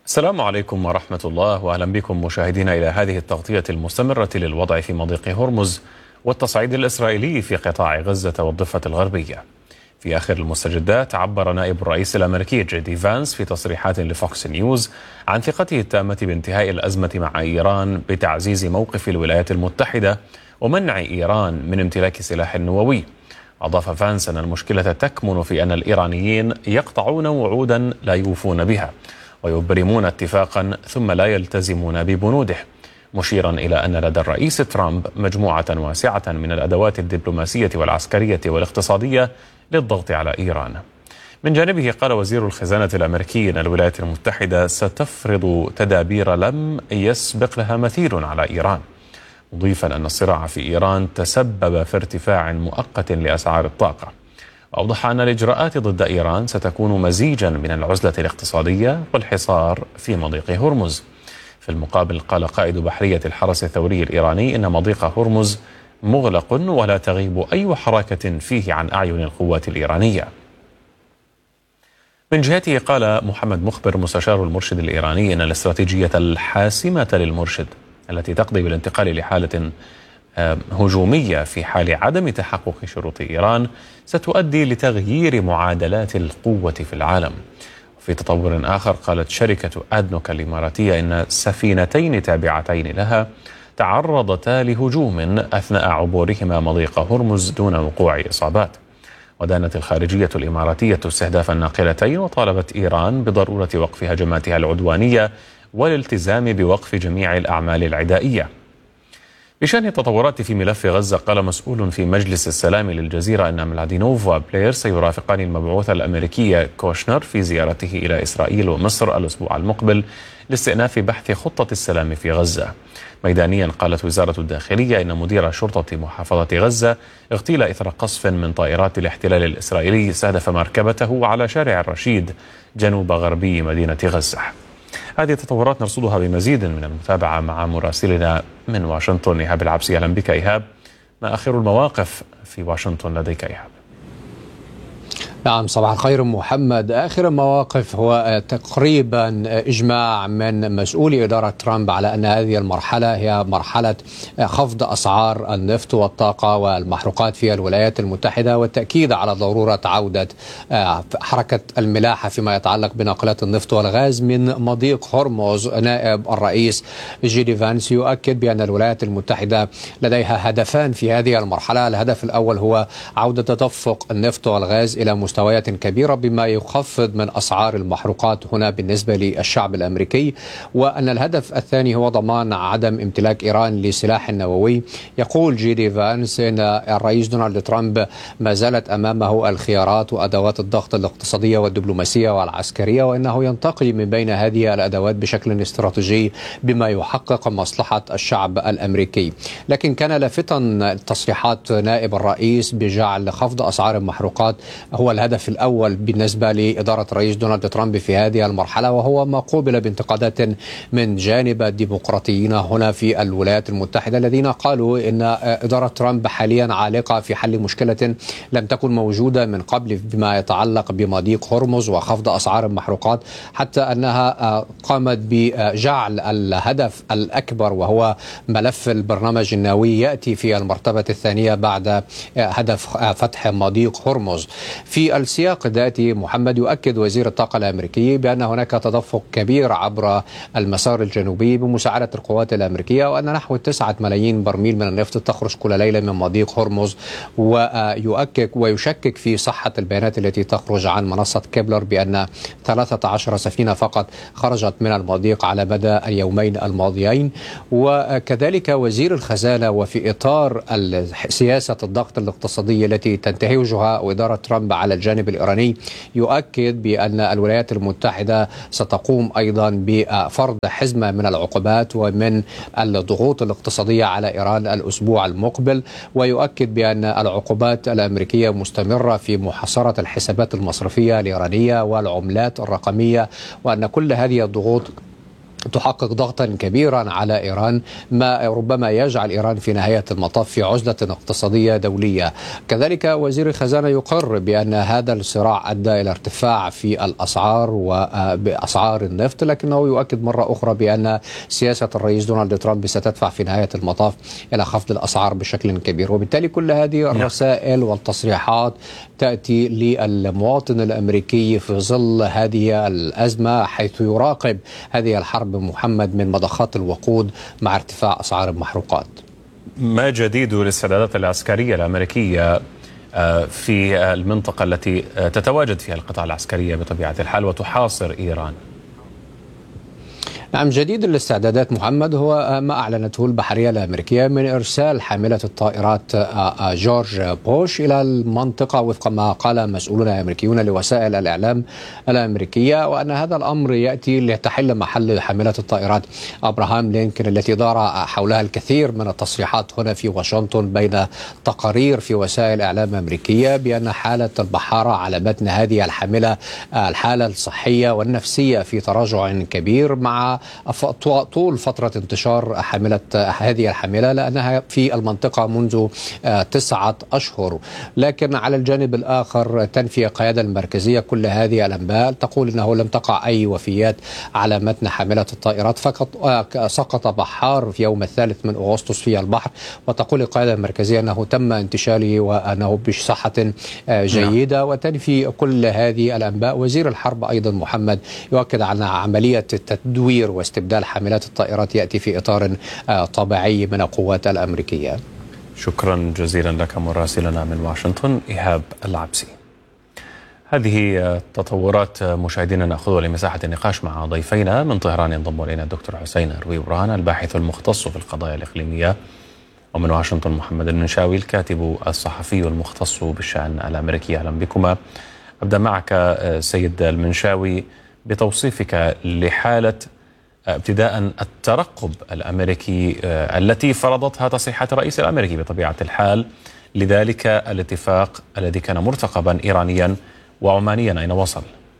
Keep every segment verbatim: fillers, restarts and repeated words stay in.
السلام عليكم ورحمة الله، وأهلا بكم مشاهدينا إلى هذه التغطية المستمرة للوضع في مضيق هرمز والتصعيد الإسرائيلي في قطاع غزة والضفة الغربية. في آخر المستجدات، عبر نائب الرئيس الأمريكي جي دي فانس في تصريحات لفوكس نيوز عن ثقته التامة بانتهاء الأزمة مع إيران بتعزيز موقف الولايات المتحدة ومنع إيران من امتلاك سلاح نووي. أضاف فانس أن المشكلة تكمن في أن الإيرانيين يقطعون وعودا لا يوفون بها ويبرمون اتفاقا ثم لا يلتزمون ببنوده، مشيرا إلى أن لدى الرئيس ترامب مجموعة واسعة من الأدوات الدبلوماسية والعسكرية والاقتصادية للضغط على إيران. من جانبه، قال وزير الخزانة الأمريكي أن الولايات المتحدة ستفرض تدابير لم يسبق لها مثيل على إيران، مضيفا أن الصراع في إيران تسبب في ارتفاع مؤقت لأسعار الطاقة. أوضح أن الإجراءات ضد إيران ستكون مزيجا من العزلة الاقتصادية والحصار في مضيق هرمز. في المقابل، قال قائد بحرية الحرس الثوري الإيراني إن مضيق هرمز مغلق ولا تغيب أي حركة فيه عن أعين القوات الإيرانية. من جهته، قال محمد مخبر مستشار المرشد الإيراني إن الاستراتيجية الحاسمة للمرشد التي تقضي بالانتقال لحالة هجومية في حال عدم تحقق شروط إيران ستؤدي لتغيير معادلات القوة في العالم. في تطور آخر، قالت شركة أدنوك الإماراتية إن سفينتين تابعتين لها تعرضتا لهجوم أثناء عبورهما مضيق هرمز دون وقوع إصابات. ودانت الخارجية الإماراتية استهداف الناقلتين وطالبت إيران بضرورة وقف هجماتها العدوانية والالتزام بوقف جميع الأعمال العدائية. بشأن التطورات في ملف غزة، قال مسؤول في مجلس السلام للجزيرة أن ملادينوف وبلير سيرافقان المبعوث الأمريكي كوشنر في زيارته إلى إسرائيل ومصر الأسبوع المقبل لاستئناف بحث خطة السلام في غزة. ميدانيا، قالت وزارة الداخلية إن مدير شرطة محافظة غزة اغتيل إثر قصف من طائرات الاحتلال الإسرائيلي استهدف مركبته على شارع الرشيد جنوب غربي مدينة غزة. هذه التطورات نرصدها بمزيد من المتابعة مع مراسلنا من واشنطن إيهاب العبسي. أهلا بك إيهاب، ما آخر المواقف في واشنطن لديك إيهاب؟ نعم، صباح الخير محمد. آخر المواقف هو تقريبا إجماع من مسؤولي إدارة ترامب على أن هذه المرحلة هي مرحلة خفض أسعار النفط والطاقة والمحروقات في الولايات المتحدة، والتأكيد على ضرورة عودة حركة الملاحة فيما يتعلق بناقلات النفط والغاز من مضيق هرمز. نائب الرئيس جي دي فانس يؤكد بأن الولايات المتحدة لديها هدفان في هذه المرحلة. الهدف الأول هو عودة تدفق النفط والغاز إلى مستوى مستويات كبيرة بما يخفض من أسعار المحروقات هنا بالنسبة للشعب الأمريكي، وأن الهدف الثاني هو ضمان عدم امتلاك إيران لسلاح نووي. يقول جي دي فانس أن الرئيس دونالد ترامب ما زالت أمامه الخيارات وأدوات الضغط الاقتصادية والدبلوماسية والعسكرية، وأنه ينتقي من بين هذه الأدوات بشكل استراتيجي بما يحقق مصلحة الشعب الأمريكي. لكن كان لافتا تصريحات نائب الرئيس بجعل خفض أسعار المحروقات هو الهدف الهدف الأول بالنسبة لإدارة الرئيس دونالد ترامب في هذه المرحلة، وهو ما قوبل بانتقادات من جانب الديمقراطيين هنا في الولايات المتحدة الذين قالوا إن إدارة ترامب حاليا عالقة في حل مشكلة لم تكن موجودة من قبل بما يتعلق بمضيق هرمز وخفض أسعار المحروقات، حتى أنها قامت بجعل الهدف الأكبر وهو ملف البرنامج النووي يأتي في المرتبة الثانية بعد هدف فتح مضيق هرمز. في السياق ذاته محمد، يؤكد وزير الطاقة الأمريكي بأن هناك تدفق كبير عبر المسار الجنوبي بمساعدة القوات الأمريكية، وأن نحو تسعة ملايين برميل من النفط تخرج كل ليلة من مضيق هرمز. ويؤكد ويشكك في صحة البيانات التي تخرج عن منصة كيبلر بأن ثلاثة عشر سفينة فقط خرجت من المضيق على مدى اليومين الماضيين. وكذلك وزير الخزانة، وفي إطار سياسة الضغط الاقتصادي التي تنتهجها إدارة ترامب على الجانب الإيراني، يؤكد بأن الولايات المتحدة ستقوم أيضا بفرض حزمة من العقوبات ومن الضغوط الاقتصادية على إيران الأسبوع المقبل. ويؤكد بأن العقوبات الأمريكية مستمرة في محاصرة الحسابات المصرفية الإيرانية والعملات الرقمية، وأن كل هذه الضغوط تحقق ضغطا كبيرا على إيران، ما ربما يجعل إيران في نهاية المطاف في عزلة اقتصادية دولية. كذلك وزير الخزانة يقر بأن هذا الصراع أدى إلى ارتفاع في الأسعار وبأسعار النفط، لكنه يؤكد مرة أخرى بأن سياسة الرئيس دونالد ترامب ستدفع في نهاية المطاف إلى خفض الأسعار بشكل كبير. وبالتالي كل هذه الرسائل والتصريحات تأتي للمواطن الأمريكي في ظل هذه الأزمة، حيث يراقب هذه الحرب محمد من مضخات الوقود مع ارتفاع أسعار المحروقات. ما جديد الاستعدادات العسكرية الأمريكية في المنطقة التي تتواجد فيها القطع العسكرية بطبيعة الحال وتحاصر إيران؟ نعم، جديد الاستعدادات محمد هو ما أعلنته البحرية الأمريكية من إرسال حاملة الطائرات جورج بوش إلى المنطقة وفق ما قال مسؤولون أمريكيون لوسائل الإعلام الأمريكية، وأن هذا الأمر يأتي لتحل محل حاملة الطائرات أبراهام لينكولن التي دار حولها الكثير من التصريحات هنا في واشنطن بين تقارير في وسائل إعلام أمريكية بأن حالة البحارة على متن هذه الحاملة الحالة الصحية والنفسية في تراجع كبير مع طول فترة انتشار حاملة هذه الحاملة، لأنها في المنطقة منذ تسعة أشهر. لكن على الجانب الآخر تنفي القيادة المركزية كل هذه الأنباء، تقول أنه لم تقع أي وفيات على متن حاملة الطائرات، فقط سقط بحار في يوم الثالث من أغسطس في البحر، وتقول القيادة المركزية أنه تم انتشاله وأنه بصحة جيدة، وتنفي كل هذه الأنباء. وزير الحرب أيضا محمد يؤكد على عملية التدوير واستبدال حاملات الطائرات يأتي في إطار طبيعي من القوات الأمريكية. شكرا جزيلا لك مراسلنا من واشنطن إيهاب العبسي. هذه التطورات مشاهدينا نأخذها لمساحة النقاش مع ضيفينا من طهران. ينضم إلينا الدكتور حسين روي برهان الباحث المختص في القضايا الإقليمية، ومن واشنطن محمد المنشاوي الكاتب الصحفي المختص بالشأن الأمريكي. أهلا بكما. أبدأ معك سيد المنشاوي بتوصيفك لحالة ابتداء الترقب الأمريكي التي فرضتها تصريحات الرئيس الأمريكي بطبيعة الحال لذلك الاتفاق الذي كان مرتقبا إيرانيا وعمانيا، أين وصل؟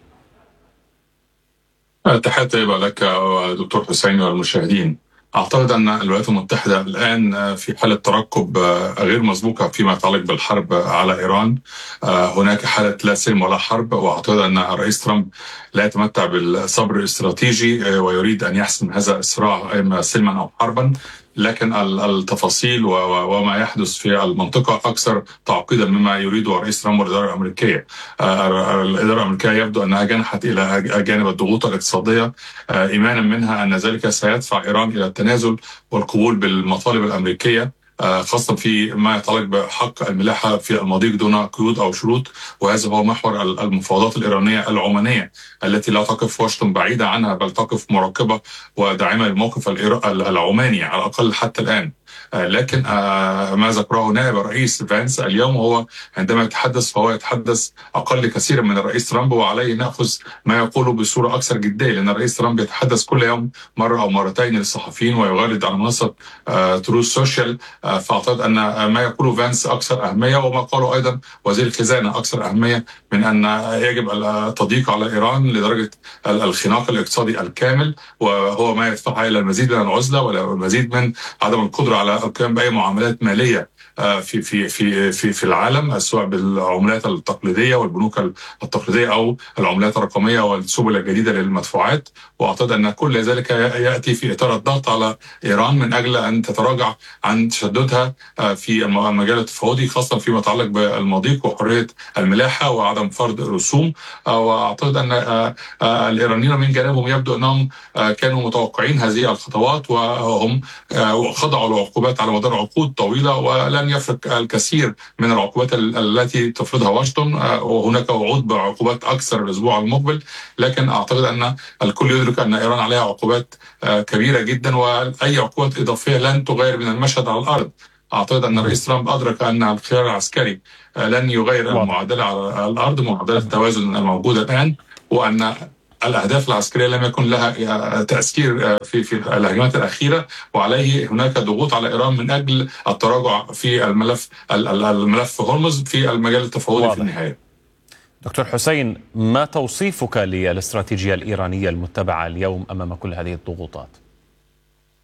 تحية طيبة لك دكتور حسين والمشاهدين. أعتقد أن الولايات المتحدة الآن في حالة ترقب غير مسبوقة فيما يتعلق بالحرب على إيران. هناك حالة لا سلم ولا حرب، وأعتقد أن الرئيس ترامب لا يتمتع بالصبر الاستراتيجي ويريد أن يحسم هذا الصراع إما سلما أو حربا، لكن التفاصيل وما يحدث في المنطقة أكثر تعقيدا مما يريده الرئيس ترامب والإدارة الأمريكية. الإدارة الأمريكية يبدو أنها جنحت إلى جانب الضغوط الاقتصادية إيمانا منها أن ذلك سيدفع إيران إلى التنازل والقبول بالمطالب الأمريكية، خاصة في ما يتعلق بحق الملاحة في المضيق دون قيود أو شروط. وهذا هو محور المفاوضات الإيرانية العمانية التي لا تقف واشنطن بعيدة عنها، بل تقف مراقبة وداعمة للموقف العماني على الأقل حتى الآن. لكن ما ذكره نائب الرئيس فانس اليوم هو عندما يتحدث فهو يتحدث أقل كثيرا من الرئيس ترامب، وعليه نأخذ ما يقوله بصورة أكثر جدية، لأن الرئيس ترامب يتحدث كل يوم مرة أو مرتين للصحفيين ويغرد على منصة تروث سوشيال. فأعتقد أن ما يقوله فانس أكثر أهمية، وما قاله أيضا وزير الخزانة أكثر أهمية من أن يجب التضييق على إيران لدرجة الخناق الاقتصادي الكامل، وهو ما يدفعها إلى المزيد من العزلة والمزيد من عدم القدرة على القيام بأي معاملات مالية في في في في في العالم، سواء بالعملات التقليديه والبنوك التقليديه او العملات الرقميه والسبل الجديده للمدفوعات. واعتقد ان كل ذلك ياتي في اطار الضغط على ايران من اجل ان تتراجع عن تشددها في المجال التفاوضي، خاصه فيما يتعلق بالمضيق وحريه الملاحه وعدم فرض الرسوم. واعتقد ان الايرانيين من جانبهم يبدو انهم كانوا متوقعين هذه الخطوات، وهم خضعوا لعقوبات على مدار عقود طويله، ولن يفرق الكثير من العقوبات التي تفرضها واشنطن، وهناك وعود بعقوبات اكثر الاسبوع المقبل. لكن اعتقد ان الكل يدرك ان ايران عليها عقوبات كبيره جدا، واي عقوبات اضافيه لن تغير من المشهد على الارض. اعتقد ان الرئيس ترامب ادرك ان الخيار العسكري لن يغير المعادله على الارض، معادله التوازن الموجوده الان، وان الأهداف العسكرية لم يكن لها تأثير في في الهجمات الأخيرة، وعليه هناك ضغوط على إيران من أجل التراجع في الملف الملف هرمز في المجال التفاوضي في النهاية. دكتور حسين، ما توصيفك للاستراتيجية الإيرانية المتبعة اليوم أمام كل هذه الضغوطات؟